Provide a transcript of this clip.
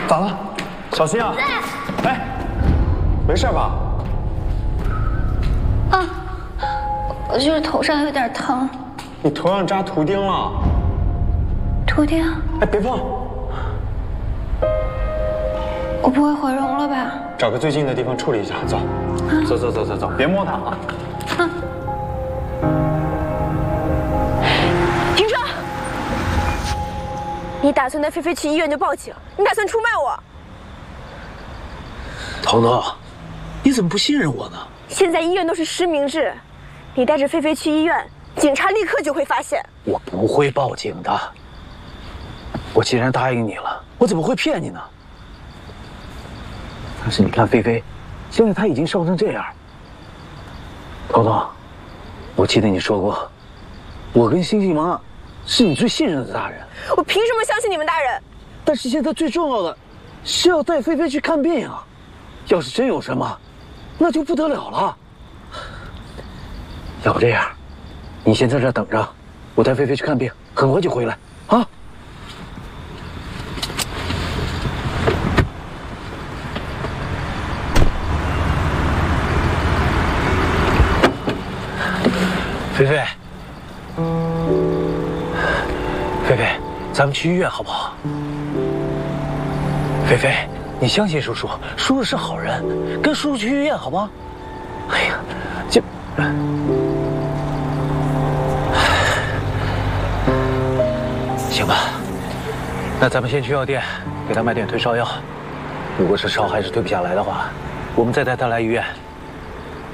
咋了？小心啊！哎，没事吧？ 啊，我就是头上有点疼。 你头上扎图钉了？ 图钉？ 哎，别碰！ 我不会毁容了吧？ 找个最近的地方处理一下。走，走，别摸它啊！ 停车！你打算带菲菲去医院就报警？你打算出卖我？ 彤彤，你怎么不信任我呢？ 现在医院都是实名制，你带着菲菲去医院，警察立刻就会发现。 我不会报警的。我既然答应你了，我怎么会骗你呢？但是你看菲菲，现在她已经烧成这样。彤彤，我记得你说过，我跟星星妈是你最信任的大人。 我凭什么相信你们大人？ 但是现在最重要的是要带菲菲去看病啊！要是真有什么，那就不得了了。要不这样，你先在这等着，我带菲菲去看病，很快就回来啊。菲菲，菲菲，咱们去医院好不好？菲菲，你相信叔叔，叔叔是好人，跟叔叔去医院好吗？哎呀，这，行吧，那咱们先去药店给他买点退烧药。如果是烧还是退不下来的话，我们再带他来医院